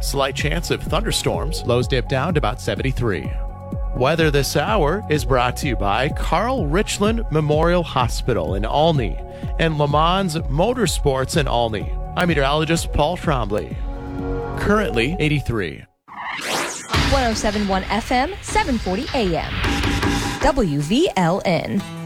Slight chance of thunderstorms. Lows dip down to about 73. Weather this hour is brought to you by Carl Richland Memorial Hospital in Olney and Le Mans Motorsports in Olney. I'm meteorologist Paul Trombley. Currently 83. 107.1 FM, 740 AM. WVLN.